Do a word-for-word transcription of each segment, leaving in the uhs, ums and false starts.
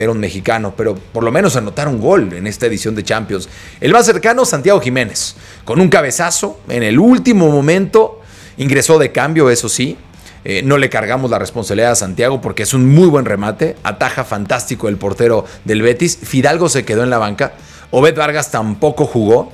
era un mexicano, pero por lo menos anotar un gol en esta edición de Champions. El más cercano, Santiago Jiménez, con un cabezazo en el último momento, ingresó de cambio, eso sí. Eh, no le cargamos la responsabilidad a Santiago porque es un muy buen remate, ataja fantástico el portero del Betis. Fidalgo se quedó en la banca, Obed Vargas tampoco jugó.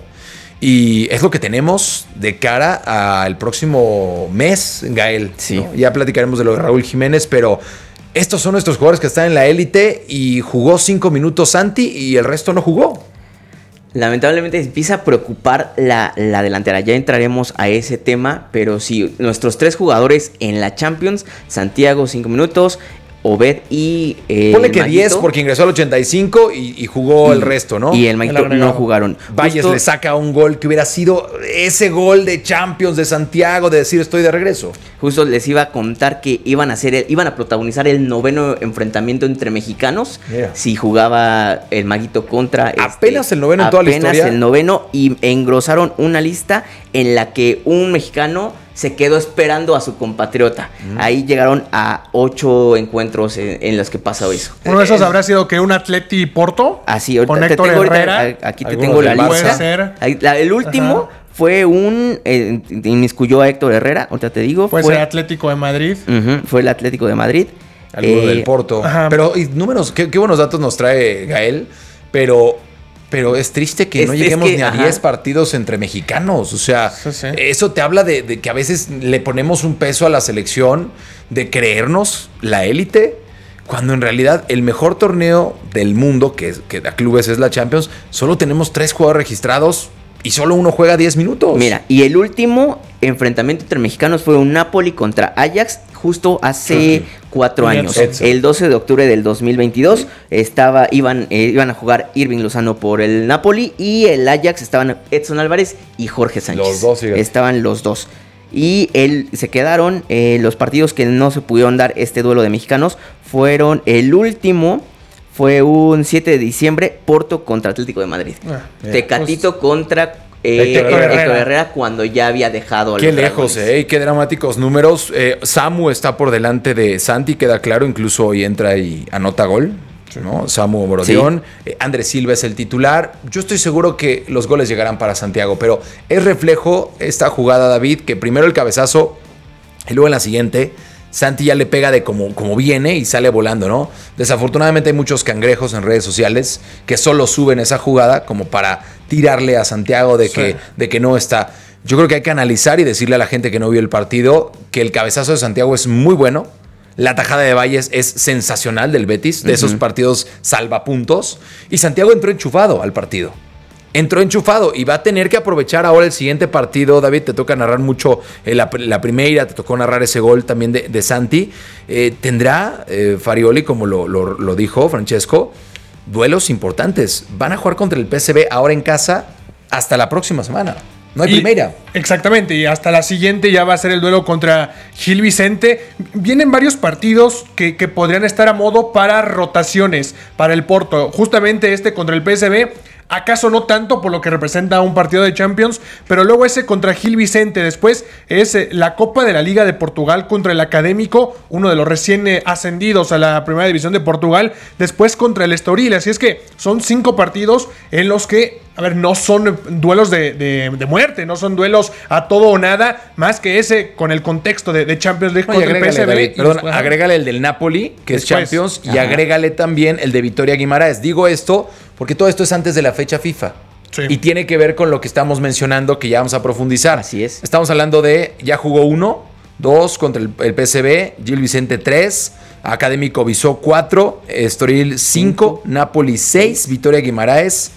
Y es lo que tenemos de cara al próximo mes, Gael. Sí. ¿no? Ya platicaremos de lo de Raúl Jiménez, pero estos son nuestros jugadores que están en la élite y jugó cinco minutos Santi y el resto no jugó. Lamentablemente empieza a preocupar la, la delantera. Ya entraremos a ese tema, pero sí, nuestros tres jugadores en la Champions, Santiago cinco minutos, Obed y eh, Ponle que Maguito, diez porque ingresó al ochenta y cinco y, y jugó y, el resto, ¿no? Y el Maguito no jugaron. Valles Justo, le saca un gol que hubiera sido ese gol de Champions de Santiago, de decir estoy de regreso. Justo les iba a contar que iban a hacer el, iban a protagonizar el noveno enfrentamiento entre mexicanos. Yeah. Si jugaba el Maguito contra apenas este, el noveno en toda la historia. Apenas el noveno, y engrosaron una lista en la que un mexicano se quedó esperando a su compatriota. Mm. Ahí llegaron a ocho encuentros en, en los que pasó eso. Uno de esos habrá sido que un Atleti Porto. Así, ahorita con te Héctor tengo ahorita, Herrera. aquí te tengo la Puede lista. ser. Ahí, la, el último Ajá. fue un eh, inmiscuyó a Héctor Herrera, ahorita te digo. Puede fue ser Atlético de Madrid. Uh-huh, fue el Atlético de Madrid. Alguno eh, del Porto. Ajá. Pero y números, qué, qué buenos datos nos trae Gael, pero Pero es triste que es, no lleguemos es que, ni a ajá. diez partidos entre mexicanos. O sea, sí, sí. eso te habla de, de que a veces le ponemos un peso a la selección, de creernos la élite, cuando en realidad el mejor torneo del mundo, que, que da clubes es la Champions, solo tenemos tres jugadores registrados y solo uno juega diez minutos. Mira, y el último enfrentamiento entre mexicanos fue un Napoli contra Ajax justo hace uh-huh. cuatro años. Edson. El doce de octubre del dos mil veintidós estaba, iban, eh, iban a jugar Irving Lozano por el Napoli y el Ajax estaban Edson Álvarez y Jorge Sánchez. Los dos, fíjate. Estaban los dos. Y él, se quedaron eh, los partidos que no se pudieron dar este duelo de mexicanos. Fueron el último... Fue un siete de diciembre, Porto contra Atlético de Madrid. Ah, Tecatito pues, contra eh, Héctor, Héctor Herrera. Herrera cuando ya había dejado a Qué lejos, eh, qué dramáticos números. Eh, Samu está por delante de Santi, queda claro, incluso hoy entra y anota gol. Sí. ¿no? Samu Borodión, sí. eh, Andrés Silva es el titular. Yo estoy seguro que los goles llegarán para Santiago, pero es reflejo esta jugada, David, que primero el cabezazo y luego en la siguiente Santi ya le pega de como, como viene y sale volando, ¿no? Desafortunadamente hay muchos cangrejos en redes sociales que solo suben esa jugada como para tirarle a Santiago de, sí. que, de que no está. Yo creo que hay que analizar y decirle a la gente que no vio el partido que el cabezazo de Santiago es muy bueno. La tajada de Valles es sensacional del Betis, de uh-huh. esos partidos salvapuntos. Y Santiago entró enchufado al partido. Entró enchufado y va a tener que aprovechar ahora el siguiente partido. David, te toca narrar mucho eh, la, la primera, te tocó narrar ese gol también de, de Santi. Eh, tendrá eh, Farioli, como lo, lo, lo dijo Francesco, duelos importantes. Van a jugar contra el P S V ahora en casa hasta la próxima semana. No hay y, primera. Exactamente, y hasta la siguiente ya va a ser el duelo contra Gil Vicente. Vienen varios partidos que, que podrían estar a modo para rotaciones para el Porto. Justamente este contra el P S V. Acaso no tanto por lo que representa un partido de Champions, pero luego ese contra Gil Vicente. Después es la Copa de la Liga de Portugal contra el Académico, uno de los recién ascendidos a la Primera División de Portugal. Después contra el Estoril. Así es que son cinco partidos en los que, a ver, no son duelos de, de, de muerte, no son duelos a todo o nada, más que ese con el contexto de, de Champions League no, contra el P S V. David, perdón, después, agrégale el del Napoli, que después, es Champions, ajá. y agrégale también el de Vitoria Guimaraes. Digo esto porque todo esto es antes de la fecha FIFA. Sí. Y tiene que ver con lo que estamos mencionando, que ya vamos a profundizar. Así es. Estamos hablando de, ya jugó uno, dos contra el, el P S V, Gil Vicente tres, Académico Visó cuatro, Estoril cinco, Napoli seis, Vitoria Guimaraes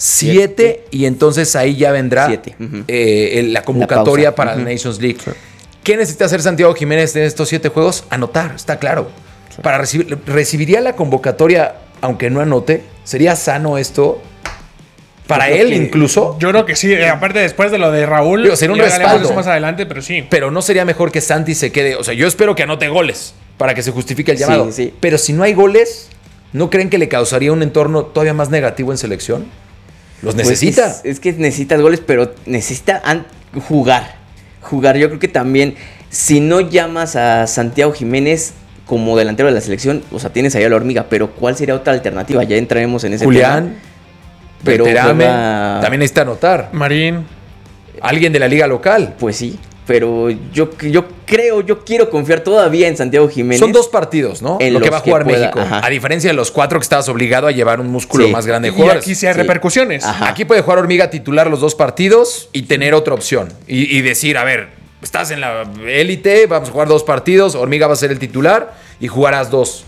siete, y entonces ahí ya vendrá uh-huh. eh, la convocatoria la para uh-huh. la Nations League. Sí. ¿Qué necesita hacer Santiago Jiménez en estos siete juegos? Anotar, está claro. Sí. Para recibir, recibiría la convocatoria aunque no anote. ¿Sería sano esto? Para él que, incluso. Yo creo que sí. Eh, aparte después de lo de Raúl. Digo, sería un respaldo más adelante, pero sí. Pero no sería mejor que Santi se quede. O sea, yo espero que anote goles para que se justifique el llamado. Sí, sí. Pero si no hay goles, ¿no creen que le causaría un entorno todavía más negativo en selección? Los necesita. Pues es, es que necesitas goles, pero necesita an- jugar. Jugar. Yo creo que también, si no llamas a Santiago Jiménez, como delantero de la selección, o sea, tienes ahí a la hormiga, pero ¿cuál sería otra alternativa? Ya entraremos en ese Julián, tema. Pero Berterame, juega- también necesita anotar. Marín. Alguien de la liga local. Pues sí, pero yo, yo creo, yo quiero confiar todavía en Santiago Jiménez. Son dos partidos, ¿no? En Lo que los va a que jugar pueda, México. ajá. A diferencia de los cuatro que estabas obligado a llevar un músculo Sí. más grande de Y jugadores. aquí sí hay Sí. repercusiones. Ajá. Aquí puede jugar Hormiga titular los dos partidos y tener otra opción. Y, y decir, a ver, estás en la élite, vamos a jugar dos partidos, Hormiga va a ser el titular y jugarás dos.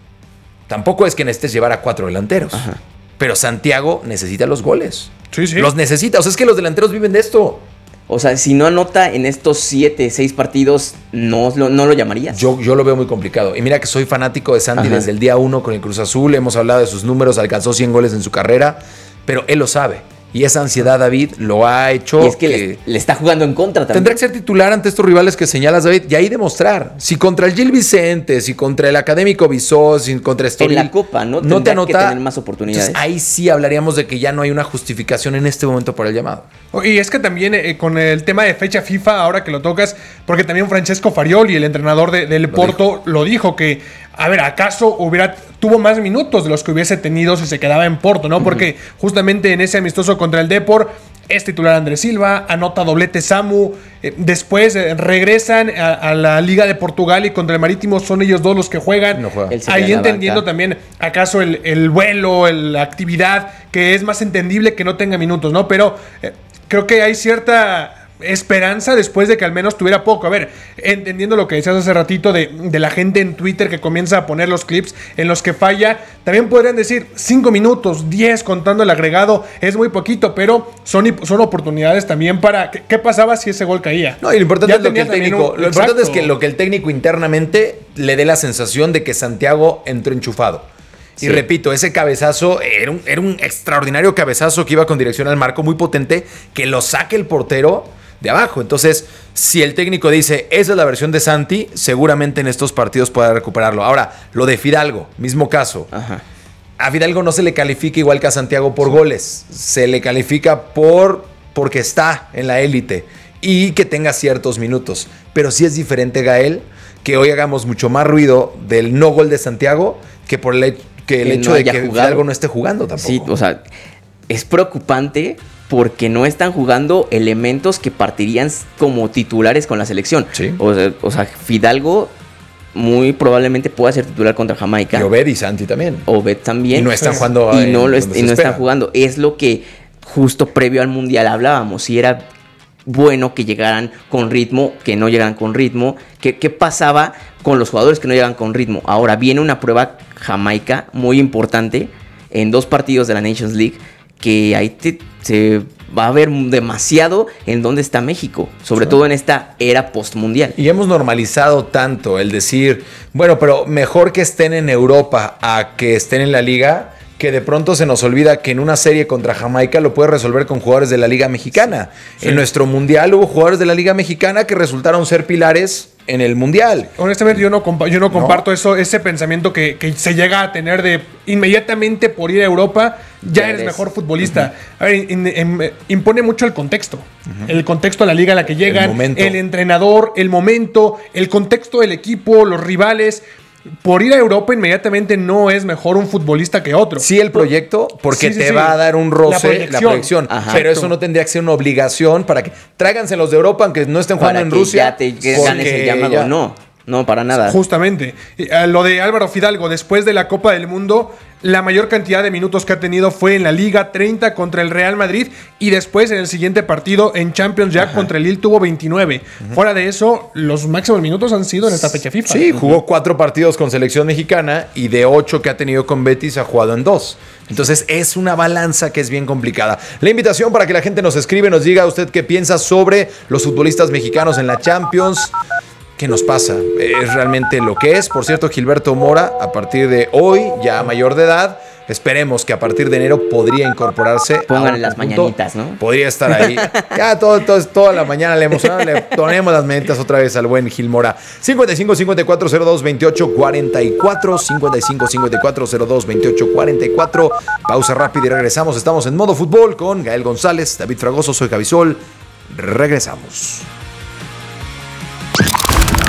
Tampoco es que necesites llevar a cuatro delanteros. Ajá. Pero Santiago necesita los goles. Sí, sí. Los necesita. O sea, es que los delanteros viven de esto. O sea, si no anota en estos siete, seis partidos, no lo, no lo llamarías. Yo, yo lo veo muy complicado. Y mira que soy fanático de Santi Ajá. desde el día uno con el Cruz Azul. Hemos hablado de sus números, alcanzó cien goles en su carrera. Pero él lo sabe. Y esa ansiedad, David, lo ha hecho. Y es que le, le está jugando en contra también. Tendrá que ser titular ante estos rivales que señalas, David, y ahí demostrar. Si contra el Gil Vicente, si contra el Académico Visó, si contra Estoril, En la Copa, ¿no? no te Tendrá que anota, tener más oportunidades. entonces ahí sí hablaríamos de que ya no hay una justificación en este momento por el llamado. Y es que también eh, con el tema de fecha FIFA, ahora que lo tocas, porque también Francesco Farioli, el entrenador de- del Porto, lo dijo que, a ver, ¿acaso hubiera tuvo más minutos de los que hubiese tenido si se quedaba en Porto, ¿no? Porque justamente en ese amistoso contra el Depor es titular Andrés Silva, anota doblete Samu, eh, después eh, regresan a, a la Liga de Portugal y contra el Marítimo son ellos dos los que juegan. No juega. Él se queda en Ahí la entendiendo banca. también acaso el, el vuelo, el- la actividad, que es más entendible que no tenga minutos, ¿no? Pero eh, creo que hay cierta esperanza después de que al menos tuviera poco. A ver, entendiendo lo que decías hace ratito de, de la gente en Twitter que comienza a poner los clips en los que falla, también podrían decir cinco minutos, diez contando el agregado, es muy poquito, pero son, son oportunidades también para... ¿Qué, qué pasaba si ese gol caía? No, y lo importante Ya es lo que el tenía también técnico, un- lo importante es exacto. que lo que el técnico internamente le dé la sensación de que Santiago entró enchufado. Y Sí. repito, ese cabezazo era un, era un extraordinario cabezazo que iba con dirección al marco, muy potente, que lo saque el portero de abajo. Entonces, si el técnico dice, esa es la versión de Santi, seguramente en estos partidos podrá recuperarlo. Ahora, lo de Fidalgo, mismo caso. Ajá. A Fidalgo no se le califica igual que a Santiago por goles. Se le califica por porque está en la élite y que tenga ciertos minutos. Pero sí es diferente, Gael, que hoy hagamos mucho más ruido del no gol de Santiago que por el, he- que el Que hecho no de haya que jugado. Fidalgo no esté jugando tampoco. Sí, o sea, es preocupante porque no están jugando elementos que partirían como titulares con la selección. Sí. O sea, o sea, Fidalgo muy probablemente pueda ser titular contra Jamaica. Y Obed y Santi también. Obed también. Y no están Sí. jugando Y en no, lo est- donde y se no están espera. jugando. Es lo que justo previo al Mundial hablábamos. Si era bueno que llegaran con ritmo, que no llegaran con ritmo. ¿Qué, qué pasaba con los jugadores que no llegan con ritmo? Ahora viene una prueba Jamaica muy importante en dos partidos de la Nations League que ahí te- se va a ver demasiado en dónde está México. Sobre Sí. todo en esta era postmundial. Y hemos normalizado tanto el decir, bueno, pero mejor que estén en Europa a que estén en la liga, que de pronto se nos olvida que en una serie contra Jamaica lo puede resolver con jugadores de la Liga Mexicana. Sí. En nuestro Mundial hubo jugadores de la Liga Mexicana que resultaron ser pilares en el Mundial. Honestamente, yo no, compa- yo no comparto eso, ese pensamiento que, que se llega a tener de inmediatamente por ir a Europa, ya, Ya eres eres. mejor futbolista. A ver, in- in- impone mucho el contexto. El contexto de la liga a la que llegan, El momento. el entrenador, el momento, el contexto del equipo, los rivales. Por ir a Europa inmediatamente no es mejor un futbolista que otro. Sí, el proyecto, porque Sí, sí, te sí. va a dar un La roce, la proyección. proyección. Ajá. Pero Exacto. eso no tendría que ser una obligación para que tráiganse los de Europa, aunque no estén jugando Para en que Rusia. ya te ganes porque el llamado. ya- No, no, para nada. Justamente. Y, eh, Lo de Álvaro Fidalgo, después de la Copa del Mundo, la mayor cantidad de minutos que ha tenido fue en la Liga, treinta contra el Real Madrid, y después en el siguiente partido en Champions ya contra el Lille tuvo veintinueve. Fuera de eso, los máximos minutos han sido en esta fecha FIFA. Sí, jugó cuatro partidos con selección mexicana y de ocho que ha tenido con Betis ha jugado en dos. Entonces es una balanza que es bien complicada. La invitación para que la gente nos escribe, nos diga usted qué piensa sobre los futbolistas mexicanos en la Champions. ¿Qué nos pasa? ¿Es realmente lo que es? Por cierto, Gilberto Mora, a partir de hoy, ya mayor de edad, esperemos que a partir de enero podría incorporarse. a Pónganle un las conjunto. mañanitas, ¿no? Podría estar ahí. Ya todo, todo- toda la mañana le emocionamos, le ponemos las mañanitas otra vez al buen Gil Mora. cincuenta y cinco cincuenta y cuatro cero dos veintiocho cuarenta y cuatro, cincuenta y cinco cincuenta y cuatro cero dos veintiocho cuarenta y cuatro. Pausa rápida y regresamos. Estamos en modo fútbol con Gael González, David Fragoso, soy Javisol. Regresamos.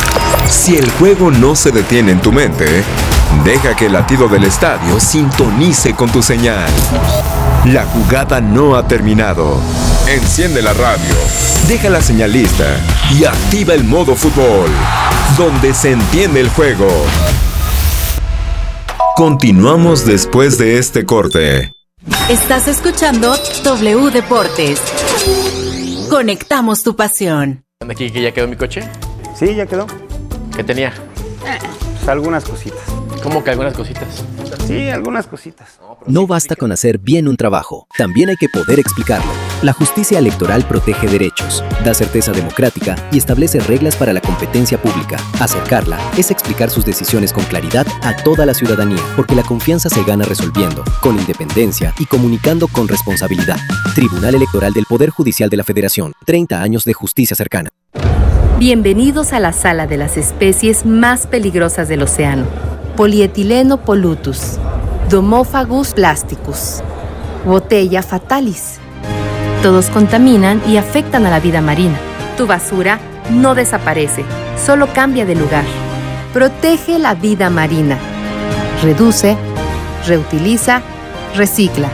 Si el juego no se detiene en tu mente, deja que el latido del estadio sintonice con tu señal. La jugada no ha terminado. Enciende la radio, deja la señal lista y activa el modo fútbol, donde se entiende el juego. Continuamos después de este corte. Estás escuchando W Deportes. Conectamos tu pasión. ¿Aquí que ya quedó mi coche? Sí, ya quedó. ¿Qué tenía? Pues algunas cositas. ¿Cómo que algunas cositas? Sí, algunas cositas. No basta con hacer bien un trabajo, también hay que poder explicarlo. La justicia electoral protege derechos, da certeza democrática y establece reglas para la competencia pública. Acercarla es explicar sus decisiones con claridad a toda la ciudadanía, porque la confianza se gana resolviendo, con independencia y comunicando con responsabilidad. Tribunal Electoral del Poder Judicial de la Federación. treinta años de justicia cercana. Bienvenidos a la sala de las especies más peligrosas del océano. Polietileno polutus, Domophagus plasticus, Botella fatalis. Todos contaminan y afectan a la vida marina. Tu basura no desaparece, solo cambia de lugar. Protege la vida marina. Reduce, reutiliza, recicla.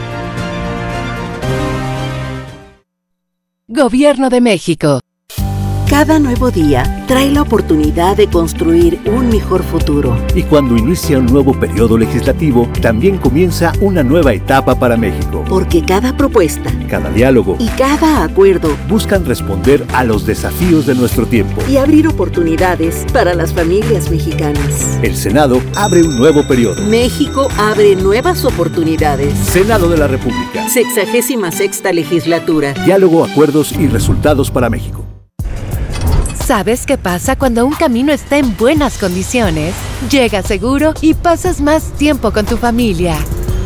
Gobierno de México. Cada nuevo día trae la oportunidad de construir un mejor futuro. Y cuando inicia un nuevo periodo legislativo, también comienza una nueva etapa para México. Porque cada propuesta, cada diálogo y cada acuerdo buscan responder a los desafíos de nuestro tiempo y abrir oportunidades para las familias mexicanas. El Senado abre un nuevo periodo. México abre nuevas oportunidades. Senado de la República. Sexagésima sexta legislatura. Diálogo, acuerdos y resultados para México. ¿Sabes qué pasa cuando un camino está en buenas condiciones? Llegas seguro y pasas más tiempo con tu familia.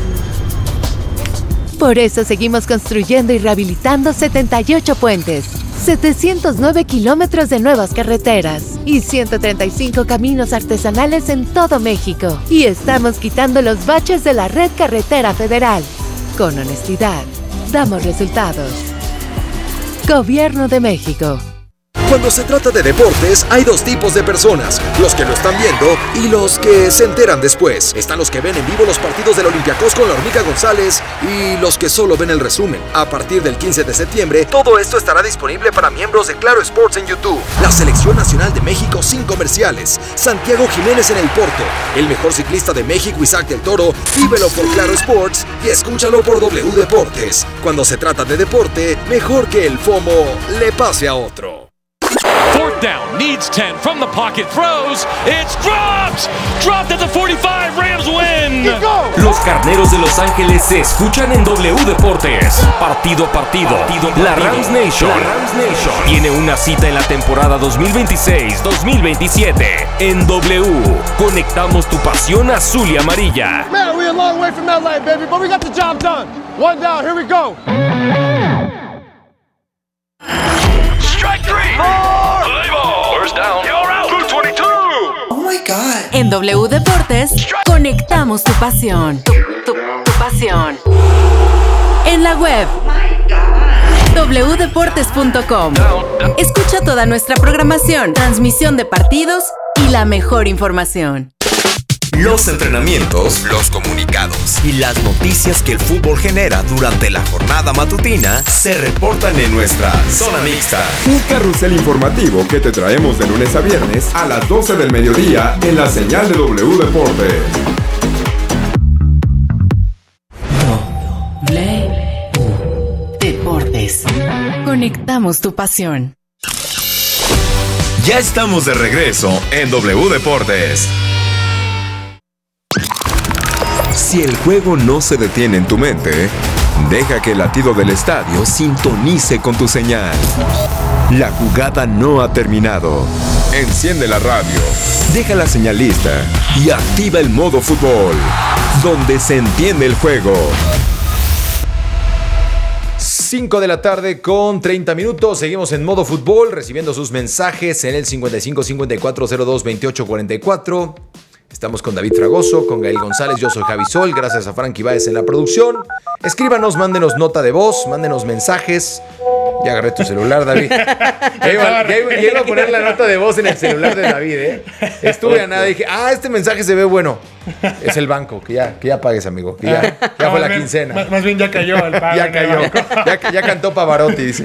Por eso seguimos construyendo y rehabilitando setenta y ocho puentes, setecientos nueve kilómetros de nuevas carreteras y ciento treinta y cinco caminos artesanales en todo México. Y estamos quitando los baches de la red carretera federal. Con honestidad, damos resultados. Gobierno de México. Cuando se trata de deportes, hay dos tipos de personas, los que lo están viendo y los que se enteran después. Están los que ven en vivo los partidos del Olympiacos con la Hormiga González y los que solo ven el resumen. A partir del quince de septiembre, todo esto estará disponible para miembros de Claro Sports en YouTube. La Selección Nacional de México sin comerciales. Santiago Jiménez en el Porto. El mejor ciclista de México, Isaac del Toro. Vívelo por Claro Sports y escúchalo por W Deportes. Cuando se trata de deporte, mejor que el FOMO le pase a otro. Fourth down, needs ten, from the pocket, throws, it's dropped! Dropped at the forty-five, Rams win! Los Carneros de Los Ángeles se escuchan en W Deportes. Partido a partido, partido, partido. La Rams Nation, la Rams Nation tiene una cita en la temporada dos mil veintiséis dos mil veintisiete. En W, conectamos tu pasión azul y amarilla. Man, we're a long way from L A, baby, but we got the job done. One down, here we go. Strike three! Four! First down. You're out. Blue twenty-two! Oh my God. En W Deportes, conectamos tu pasión. Tu, tu, tu pasión. En la web. doble u deportes punto com. Escucha toda nuestra programación, transmisión de partidos y la mejor información. Los entrenamientos, los comunicados y las noticias que el fútbol genera durante la jornada matutina se reportan en nuestra Zona Mixta. Un carrusel informativo que te traemos de lunes a viernes a las doce del mediodía en la señal de W Deportes. W Deportes. Conectamos tu pasión. Ya estamos de regreso en W Deportes. Si el juego no se detiene en tu mente, deja que el latido del estadio sintonice con tu señal. La jugada no ha terminado. Enciende la radio, deja la señal lista y activa el modo fútbol, donde se entiende el juego. cinco de la tarde con treinta minutos. Seguimos en modo fútbol, recibiendo sus mensajes en el cincuenta y cinco cincuenta y cuatro cero dos veintiocho cuarenta y cuatro. Estamos con David Fragoso, con Gael González, yo soy Javi Sol, gracias a Frankie Báez en la producción. Escríbanos, mándenos nota de voz, mándenos mensajes Ya agarré tu celular, David. Ya iba, ya iba- ya iba a poner la nota de voz en el celular de David, ¿eh? Estuve a nada y dije, ah, este mensaje se ve bueno. Es el banco, que ya, que ya pagues, amigo. Que ya, ya fue la quincena. Más, más bien ya cayó el pago. Ya cayó. Ya, ya cantó Pavarotti, dice.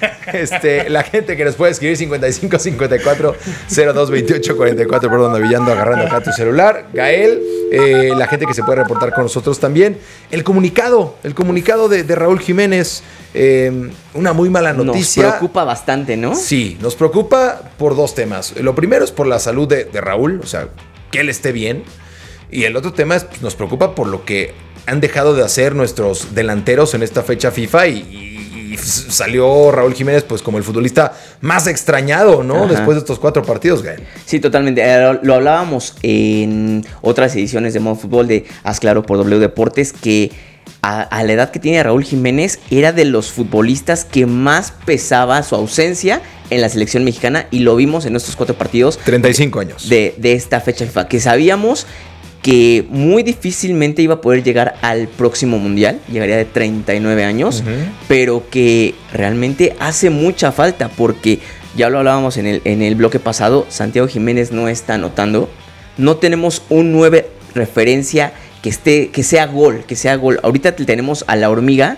Este, la gente que nos puede escribir cincuenta y cinco cincuenta y cuatro cero dos veintiocho cuarenta y cuatro, perdón, navillando, agarrando acá tu celular. Gael, eh, la gente que se puede reportar con nosotros también. El comunicado, el comunicado de, de Raúl Jiménez. Eh, una muy mala noticia. Nos preocupa bastante, ¿no? Sí, nos preocupa por dos temas. Lo primero es por la salud de, de Raúl, o sea, que él esté bien. Y el otro tema es, pues, nos preocupa por lo que han dejado de hacer nuestros delanteros en esta fecha FIFA y, y- y salió Raúl Jiménez pues como el futbolista más extrañado, ¿no? Ajá. Después de estos cuatro partidos, Gael. Sí, totalmente. Eh, Lo hablábamos en otras ediciones de Modo Fútbol de Haz Claro por W Deportes, que a, a la edad que tiene Raúl Jiménez era de los futbolistas que más pesaba su ausencia en la selección mexicana, y lo vimos en estos cuatro partidos. treinta y cinco años. De, de esta fecha FIFA, que sabíamos que muy difícilmente iba a poder llegar al próximo mundial, llegaría de treinta y nueve años, Ujú. pero que realmente hace mucha falta, porque ya lo hablábamos en el, en el bloque pasado, Santiago Jiménez no está anotando, no tenemos un nueve referencia que, esté, que sea gol, que sea gol. Ahorita tenemos a la hormiga,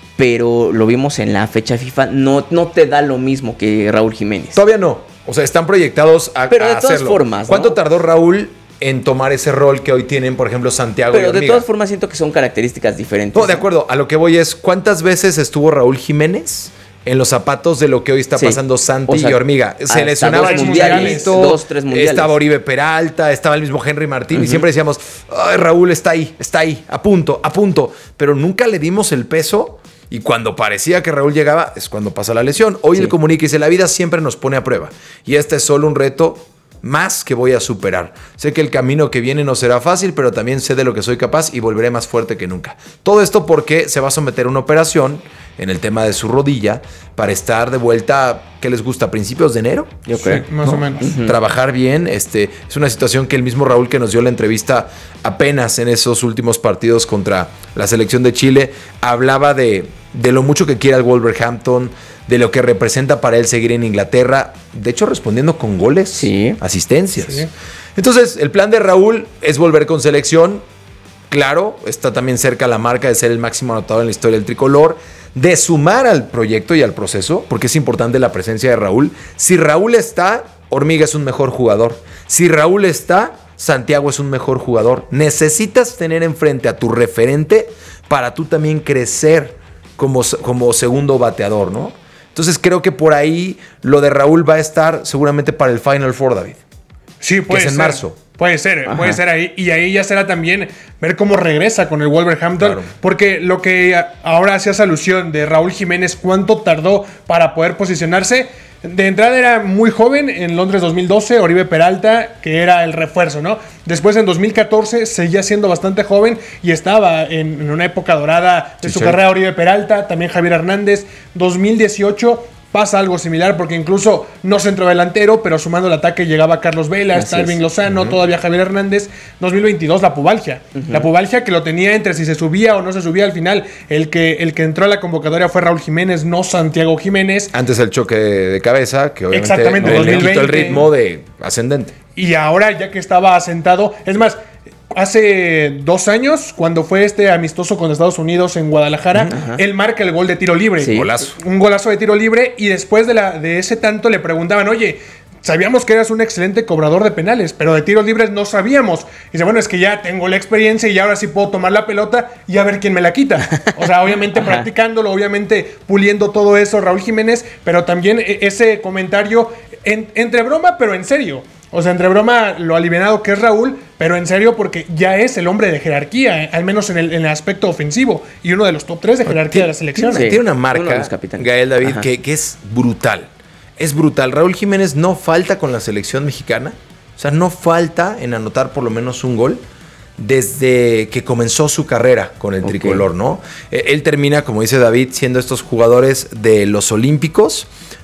pero lo vimos en la fecha FIFA, no, no te da lo mismo que Raúl Jiménez. Todavía no. O sea, están proyectados a, Pero a de todas hacerlo. formas, ¿no? ¿Cuánto tardó Raúl en tomar ese rol que hoy tienen, por ejemplo, Santiago y Pero de Hormiga? todas formas siento que son características diferentes. No, de acuerdo. A lo que voy es, ¿cuántas veces estuvo Raúl Jiménez en los zapatos de lo que hoy está Sí. pasando Santi O sea, y Hormiga? Se hasta lesionaba dos el mundiales, Chicharito, dos, tres mundiales. estaba Oribe Peralta, estaba el mismo Henry Martín, y Ujú. siempre decíamos, ay, Raúl está ahí, está ahí, a punto, a punto. Pero nunca le dimos el peso, y cuando parecía que Raúl llegaba, es cuando pasa la lesión. Hoy Sí. el comunica y dice, la vida siempre nos pone a prueba, y este es solo un reto más que voy a superar. Sé que el camino que viene no será fácil, pero también sé de lo que soy capaz y volveré más fuerte que nunca. Todo esto porque se va a someter a una operación en el tema de su rodilla para estar de vuelta, ¿qué les gusta? ¿A principios de enero? Yo creo. Más ¿no? o menos. Ujú. Trabajar bien. Este, es una situación que el mismo Raúl, que nos dio la entrevista apenas en esos últimos partidos contra la selección de Chile, hablaba de, de lo mucho que quiere al Wolverhampton, de lo que representa para él seguir en Inglaterra. De hecho, respondiendo con goles, Sí. asistencias. Sí. Entonces, el plan de Raúl es volver con selección. Claro, está también cerca la marca de ser el máximo anotador en la historia del tricolor, de sumar al proyecto y al proceso, porque es importante la presencia de Raúl. Si Raúl está, Hormiga es un mejor jugador. Si Raúl está, Santiago es un mejor jugador. Necesitas tener enfrente a tu referente para tú también crecer como, como segundo bateador, ¿no? Entonces creo que por ahí lo de Raúl va a estar seguramente para el Final Four, David. Sí, puede que es en ser. marzo. Puede ser, Ajá. puede ser ahí. Y ahí ya será también ver cómo regresa con el Wolverhampton. Claro. Porque lo que a- ahora hacías alusión de Raúl Jiménez, cuánto tardó para poder posicionarse. De entrada era muy joven, en Londres dos mil doce, Oribe Peralta, que era el refuerzo, ¿no? Después en dos mil catorce seguía siendo bastante joven y estaba en, en una época dorada de Sí, su sí. carrera Oribe Peralta, también Javier Hernández. dos mil dieciocho pasa algo similar porque incluso no centrodelantero, pero sumando el ataque llegaba Carlos Vela, Así está es. Irving Lozano, todavía Javier Hernández. dos mil veintidós la pubalgia. La pubalgia que lo tenía entre si se subía o no se subía al final. El que, el que entró a la convocatoria fue Raúl Jiménez, no Santiago Jiménez. Antes el choque de cabeza, que obviamente Exactamente, le dos mil quitó el veinte. ritmo de ascendente. Y ahora ya que estaba asentado, es más, hace dos años, cuando fue este amistoso con Estados Unidos en Guadalajara, Ajá. él marca el gol de tiro libre. Sí. Golazo. Un golazo de tiro libre y después de, la, de ese tanto le preguntaban, oye, sabíamos que eras un excelente cobrador de penales, pero de tiros libres no sabíamos. Y dice, bueno, es que ya tengo la experiencia y ahora sí puedo tomar la pelota y a ver quién me la quita. O sea, obviamente Ajá. practicándolo, obviamente puliendo todo eso Raúl Jiménez, pero también e- ese comentario en- entre broma, pero en serio. O sea, entre broma lo alivianado que es Raúl, pero en serio porque ya es el hombre de jerarquía, eh, al menos en el, en el aspecto ofensivo, y uno de los top tres de jerarquía de la selección. Sí. Tiene una uno de marca, los capitanes. Gael David, Ajá. que, que es brutal. Es brutal. Raúl Jiménez no falta con la selección mexicana. O sea, no falta en anotar por lo menos un gol desde que comenzó su carrera con el Ok. tricolor, ¿no? Eh, Él termina, como dice David, siendo estos jugadores de los Olímpicos,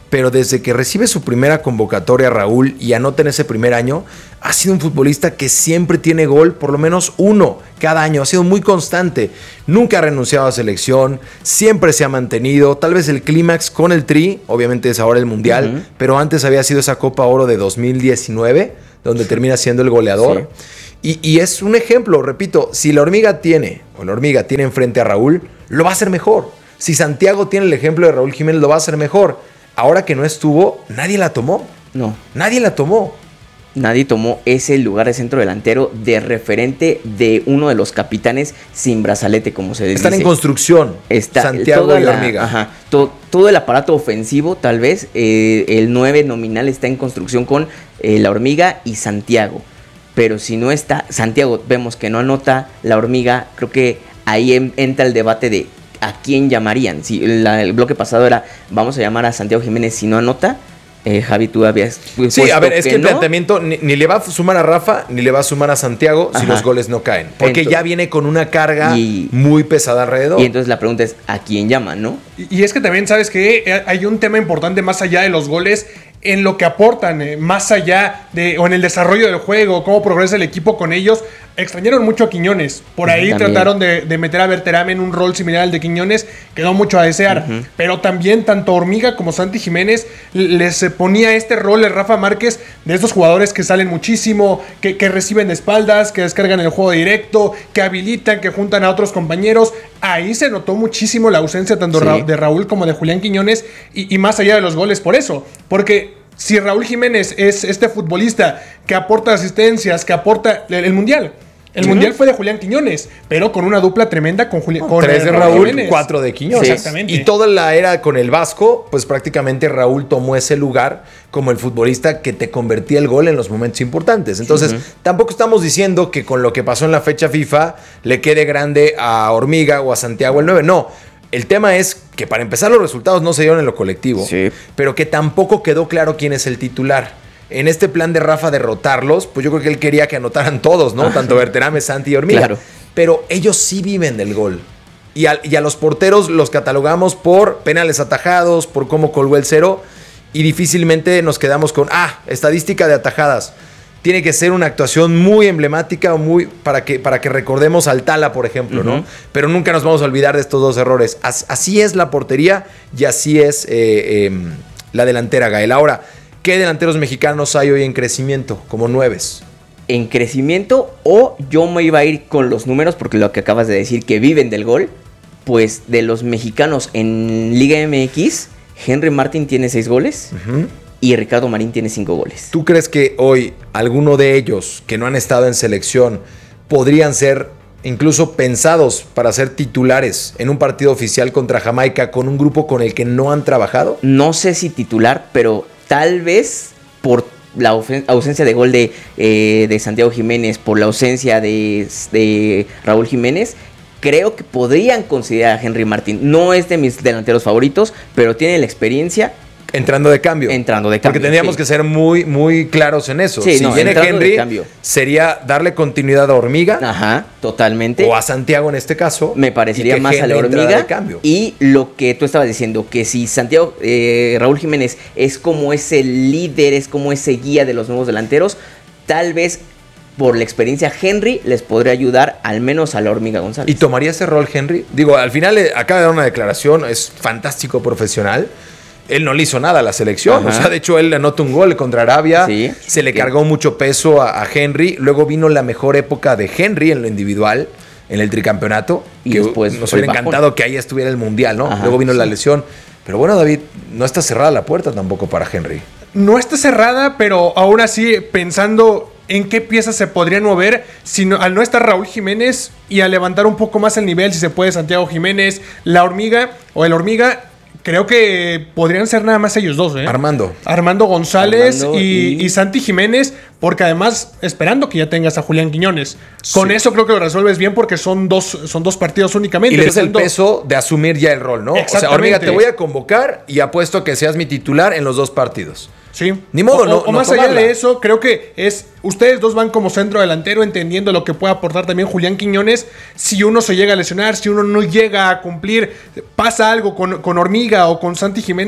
pero desde que recibe su primera convocatoria, Raúl, y anota en ese primer año, ha sido un futbolista que siempre tiene gol, por lo menos uno cada año. Ha sido muy constante. Nunca ha renunciado a selección, siempre se ha mantenido. Tal vez el clímax con el Tri, obviamente es ahora el Mundial, uh-huh. pero antes había sido esa Copa Oro de dos mil diecinueve, donde sí. termina siendo el goleador. Sí. Y, y es un ejemplo, repito, si la Hormiga tiene, o la Hormiga tiene enfrente a Raúl, lo va a hacer mejor. Si Santiago tiene el ejemplo de Raúl Jiménez, lo va a hacer mejor. Ahora que no estuvo, nadie la tomó. No. Nadie la tomó. Nadie tomó ese lugar de centro delantero de referente de uno de los capitanes sin brazalete, como se dice. Están en construcción. Está Santiago y la, Hormiga. Ajá, to, todo el aparato ofensivo, tal vez, eh, el nueve nominal está en construcción con eh, la Hormiga y Santiago. Pero si no está Santiago, vemos que no anota la Hormiga, creo que ahí en, entra el debate de ¿a quién llamarían? Si la, el bloque pasado era, vamos a llamar a Santiago Jiménez si no anota. Eh, Javi, tú habías... Sí, a ver, es que, que el no. planteamiento ni, ni le va a sumar a Rafa, ni le va a sumar a Santiago Ajá. si los goles no caen. Porque entonces, ya viene con una carga y, muy pesada alrededor. Y entonces la pregunta es, ¿a quién llaman, no? Y, y es que también, ¿sabes qué? Hay un tema importante más allá de los goles en lo que aportan, eh, más allá de, o en el desarrollo del juego, cómo progresa el equipo con ellos. Extrañaron mucho a Quiñones. Por ahí también trataron de, de meter a Berterame en un rol similar al de Quiñones. Quedó mucho a desear. Uh-huh. Pero también tanto Hormiga como Santi Jiménez les ponía este rol el Rafa Márquez de estos jugadores que salen muchísimo, que, que reciben de espaldas, que descargan el juego directo, que habilitan, que juntan a otros compañeros. Ahí se notó muchísimo la ausencia tanto sí. de Raúl como de Julián Quiñones. Y, y más allá de los goles por eso. Porque si Raúl Jiménez es este futbolista que aporta asistencias, que aporta el, el Mundial. El sí. Mundial fue de Julián Quiñones, pero con una dupla tremenda con Julián. Con Tres de Raúl, Jiménez. Cuatro de Quiñones. Sí. Exactamente. Y toda la era con el Vasco, pues prácticamente Raúl tomó ese lugar como el futbolista que te convertía el gol en los momentos importantes. Entonces, uh-huh. tampoco estamos diciendo que con lo que pasó en la fecha FIFA le quede grande a Hormiga o a Santiago el nueve. No. El tema es que para empezar los resultados no se dieron en lo colectivo, sí. pero que tampoco quedó claro quién es el titular. En este plan de Rafa derrotarlos, pues yo creo que él quería que anotaran todos, ¿no? Tanto Berterame, Santi y Hormiga. Claro. Pero ellos sí viven del gol. Y a, y a los porteros los catalogamos por penales atajados, por cómo colgó el cero. Y difícilmente nos quedamos con, ah, estadística de atajadas. Tiene que ser una actuación muy emblemática muy, para, que, para que recordemos al Tala, por ejemplo, uh-huh. ¿no? Pero nunca nos vamos a olvidar de estos dos errores. As, así es la portería y así es eh, eh, la delantera, Gael. Ahora, ¿qué delanteros mexicanos hay hoy en crecimiento, como nueves? En crecimiento, o yo me iba a ir con los números, porque lo que acabas de decir, que viven del gol, pues de los mexicanos en Liga M X, Henry Martin tiene seis goles uh-huh. y Ricardo Marín tiene cinco goles. ¿Tú crees que hoy alguno de ellos que no han estado en selección podrían ser incluso pensados para ser titulares en un partido oficial contra Jamaica con un grupo con el que no han trabajado? No sé si titular, pero tal vez por la ausencia de gol de, eh, de Santiago Jiménez, por la ausencia de, de Raúl Jiménez, creo que podrían considerar a Henry Martin. No es de mis delanteros favoritos, pero tiene la experiencia. Entrando de cambio. Entrando de cambio. Porque tendríamos sí. que ser muy, muy claros en eso. Sí, si no, viene Henry, sería darle continuidad a Hormiga. Ajá, totalmente. O a Santiago en este caso. Me parecería más Henry a la Hormiga. De cambio. Y lo que tú estabas diciendo, que si Santiago, eh, Raúl Jiménez es como ese líder, es como ese guía de los nuevos delanteros, tal vez por la experiencia Henry les podría ayudar al menos a la Hormiga González. ¿Y tomaría ese rol Henry? Digo, al final eh, acaba de dar una declaración, es fantástico profesional. Él no le hizo nada a la selección. Ajá. O sea, de hecho, él anotó un gol contra Arabia. Sí, se le cargó mucho peso a, a Henry. Luego vino la mejor época de Henry en lo individual, en el tricampeonato. Y que después nos hubiera encantado que ahí estuviera el Mundial, ¿no? Ajá, Luego vino sí. la lesión. Pero bueno, David, no está cerrada la puerta tampoco para Henry. No está cerrada, pero aún así, pensando en qué piezas se podrían mover, sino, al no estar Raúl Jiménez y al levantar un poco más el nivel, si se puede, Santiago Jiménez, la Hormiga o el Hormiga. Creo que podrían ser nada más ellos dos, ¿eh? Armando. Armando González Armando y, y... y Santi Jiménez, porque además, esperando que ya tengas a Julián Quiñones. Con sí. eso creo que lo resuelves bien, porque son dos, son dos partidos únicamente. Y le das el peso de asumir ya el rol, ¿no? O sea, Hormiga, te voy a convocar y apuesto a que seas mi titular en los dos partidos. Sí. Ni modo, o, no. O no más tomarla. allá de eso, creo que es. Ustedes dos van como centro delantero, entendiendo lo que puede aportar también Julián Quiñones. Si uno se llega a lesionar, si uno no llega a cumplir, pasa algo con, con Hormiga o con Santi Jiménez,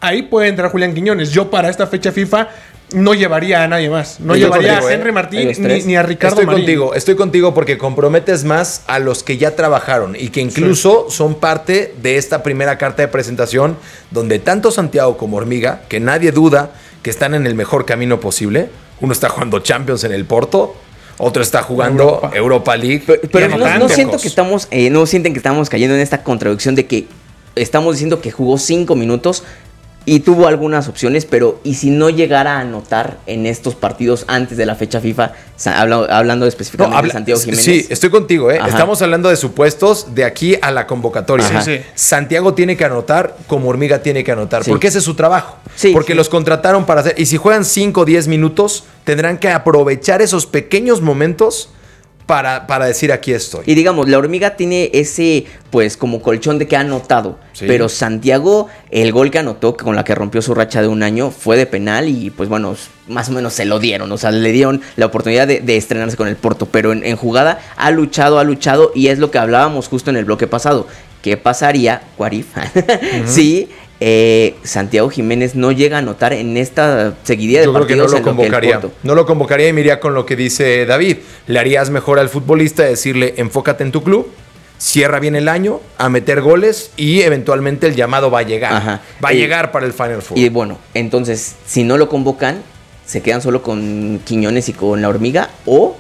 ahí puede entrar Julián Quiñones. Yo para esta fecha FIFA no llevaría a nadie más. No Estoy llevaría contigo, a Henry ¿eh? Martín ni, ni a Ricardo Estoy Marín. contigo, estoy contigo porque comprometes más a los que ya trabajaron y que incluso sí. son parte de esta primera carta de presentación donde tanto Santiago como Hormiga, que nadie duda que están en el mejor camino posible. Uno está jugando Champions en el Porto, otro está jugando Europa, Europa League. Pero, pero no, no siento que estamos, eh, no sienten que estamos cayendo en esta contradicción de que estamos diciendo que jugó cinco minutos y tuvo algunas opciones, pero ¿y si no llegara a anotar en estos partidos antes de la fecha FIFA? Habla, hablando específicamente no, habla, de Santiago Jiménez. Sí, estoy contigo, ¿eh? Estamos hablando de supuestos de aquí a la convocatoria. Sí, sí. Santiago tiene que anotar como Hormiga tiene que anotar, sí. porque ese es su trabajo. Sí, porque sí. los contrataron para hacer... Y si juegan cinco o diez minutos, tendrán que aprovechar esos pequeños momentos Para, para decir aquí estoy. Y digamos, la Hormiga tiene ese, pues, como colchón de que ha anotado. Sí. Pero Santiago, el gol que anotó, con la que rompió su racha de un año, fue de penal y, pues, bueno, más o menos se lo dieron. O sea, le dieron la oportunidad de, de estrenarse con el Porto. Pero en, en jugada ha luchado, ha luchado y es lo que hablábamos justo en el bloque pasado. ¿Qué pasaría, Guarif, uh-huh. si eh, Santiago Jiménez no llega a anotar en esta seguidilla de Yo partidos? Yo creo que no lo convocaría. No lo convocaría y me iría con lo que dice David. Le harías mejor al futbolista decirle, enfócate en tu club, cierra bien el año, a meter goles y eventualmente el llamado va a llegar. Ajá. Va a y, llegar para el Final Four. Y bueno, entonces, si no lo convocan, ¿se quedan solo con Quiñones y con la Hormiga o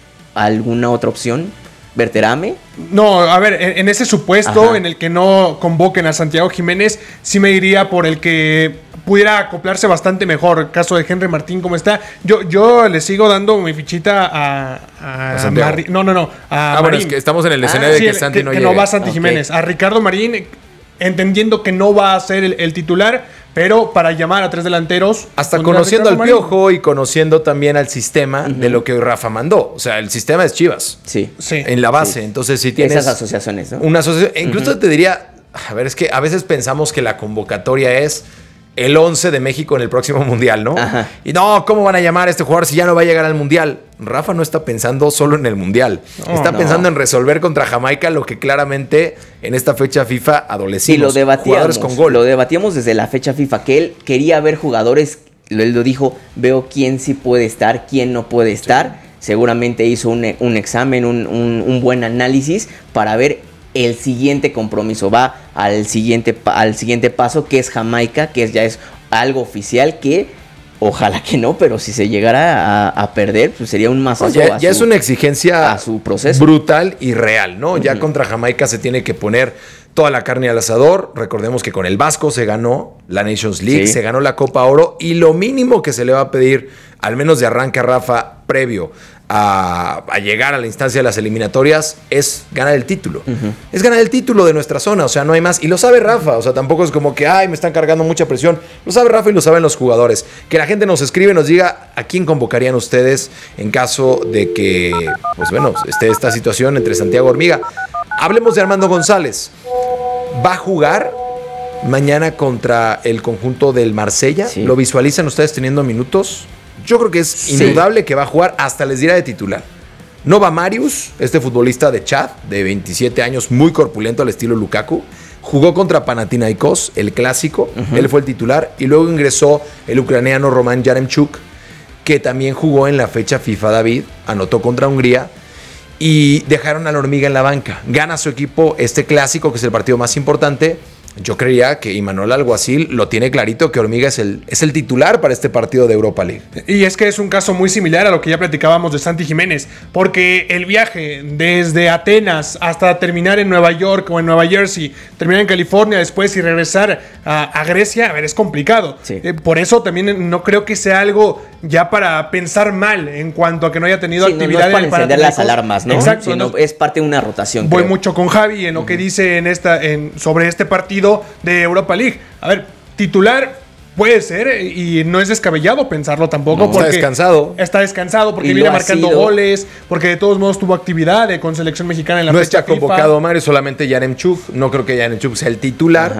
alguna otra opción? ¿Berterame? No, a ver, en, en ese supuesto Ajá. en el que no convoquen a Santiago Jiménez, sí me iría por el que pudiera acoplarse bastante mejor. Caso de Henry Martín, ¿cómo está? Yo, yo le sigo dando mi fichita a... a, ¿A Mar- no, no, no. A ah, Marín. Bueno, es que estamos en el escenario ah, de sí, que Santi que, no que llegue. no va Santi okay. Jiménez. A Ricardo Marín, entendiendo que no va a ser el, el titular, pero para llamar a tres delanteros. Hasta conociendo al Piojo y conociendo también al sistema uh-huh. de lo que Rafa mandó. O sea, el sistema es Chivas. Sí. sí. En la base. Sí. Entonces, si tienes. Esas asociaciones, ¿no? Una asociación. Incluso uh-huh. te diría. A ver, es que a veces pensamos que la convocatoria es el once de México en el próximo mundial, ¿no? Ajá. Y no, ¿cómo van a llamar a este jugador si ya no va a llegar al mundial? Rafa no está pensando solo en el mundial. No, está no. pensando en resolver contra Jamaica lo que claramente en esta fecha FIFA adolecimos. Y lo debatíamos, con gol. Lo debatíamos desde la fecha FIFA, que él quería ver jugadores, él lo dijo, veo quién sí puede estar, quién no puede estar. Sí. Seguramente hizo un, un examen, un, un, un buen análisis para ver el siguiente compromiso. Va al siguiente, al siguiente paso, que es Jamaica, que es, ya es algo oficial que ojalá que no, pero si se llegara a, a perder, pues sería un masazo. Ya, ya su, es una exigencia a su proceso brutal y real, ¿no? Uh-huh. Ya contra Jamaica se tiene que poner toda la carne al asador. Recordemos que con el Vasco se ganó la Nations League, sí. se ganó la Copa Oro y lo mínimo que se le va a pedir, al menos de arranque a Rafa, previo a, a llegar a la instancia de las eliminatorias, es ganar el título. Uh-huh. Es ganar el título de nuestra zona, o sea, no hay más. Y lo sabe Rafa, o sea, tampoco es como que, ay, me están cargando mucha presión. Lo sabe Rafa y lo saben los jugadores. Que la gente nos escribe, nos diga a quién convocarían ustedes en caso de que, pues bueno, esté esta situación entre Santiago y Hormiga. Hablemos de Armando González. ¿Va a jugar mañana contra el conjunto del Marsella? Sí. ¿Lo visualizan ustedes teniendo minutos? Yo creo que es sí. indudable que va a jugar, hasta les dirá de titular. No va Marius, este futbolista de Chad, de veintisiete años, muy corpulento al estilo Lukaku. Jugó contra Panathinaikos, el clásico, uh-huh. él fue el titular. Y luego ingresó el ucraniano Roman Yaremchuk, que también jugó en la fecha FIFA, David, anotó contra Hungría. Y dejaron a la Hormiga en la banca. Gana su equipo este clásico, que es el partido más importante. Yo creía que Imanol Alguacil lo tiene clarito, que Hormiga es el, es el titular para este partido de Europa League. Y es que es un caso muy similar a lo que ya platicábamos de Santi Jiménez, porque el viaje desde Atenas hasta terminar en Nueva York o en Nueva Jersey, terminar en California después y regresar a, a Grecia, a ver, es complicado. Sí. Eh, por eso también no creo que sea algo ya para pensar mal en cuanto a que no haya tenido sí, actividad. No, no es para encender las alarmas, ¿no? Exacto. Sino no, es parte de una rotación. Voy creo. mucho con Javi en lo uh-huh. que dice en esta, en, sobre este partido de Europa League. A ver, titular puede ser y no es descabellado pensarlo tampoco. No, porque está descansado. Está descansado porque viene marcando sido. goles, porque de todos modos tuvo actividad con selección mexicana en la no fecha está convocado FIFA. Mario, solamente Yaremchuk. No creo que Yaremchuk sea el titular. Ajá. Sí.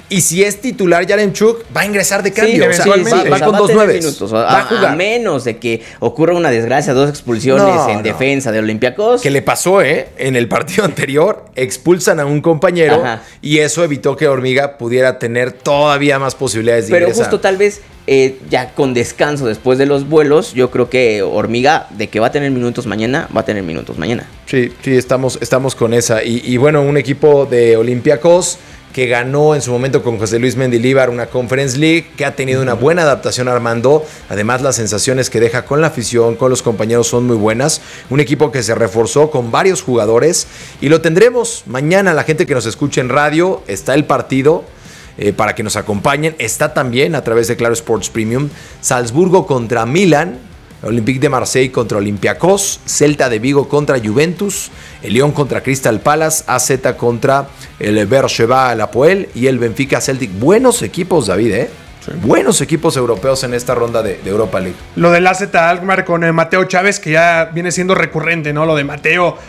Y si es titular Yaremchuk, va a ingresar de cambio. Sí, o sea, sí, va, sí, va, o va sea, con va dos a tener nueves. minutos, Va a, a jugar. a menos de que ocurra una desgracia, dos expulsiones No, en no. defensa de Olympiacos. Que le pasó, ¿eh? En el partido anterior, expulsan a un compañero Ajá. y eso evitó que Hormiga pudiera tener todavía más posibilidades de Pero ingresar. justo tal vez eh, ya con descanso después de los vuelos, yo creo que Hormiga, de que va a tener minutos mañana, va a tener minutos mañana. Sí, sí, estamos, estamos con esa. Y, y bueno, un equipo de Olympiacos que ganó en su momento con José Luis Mendilibar una Conference League, que ha tenido una buena adaptación Armando. Además, las sensaciones que deja con la afición, con los compañeros son muy buenas. Un equipo que se reforzó con varios jugadores y lo tendremos mañana. La gente que nos escuche en radio, está el partido eh, para que nos acompañen. Está también a través de Claro Sports Premium. Salzburgo contra Milan. Olympique de Marseille contra Olympiacos, Celta de Vigo contra Juventus, el Lyon contra Crystal Palace, A Z contra el Beersheba, el Apoel y el Benfica Celtic. Buenos equipos, David, ¿eh? Sí. Buenos equipos europeos en esta ronda de, de Europa League. Lo del A Z Alkmaar con eh, Mateo Chávez, que ya viene siendo recurrente, ¿no? Lo de Mateo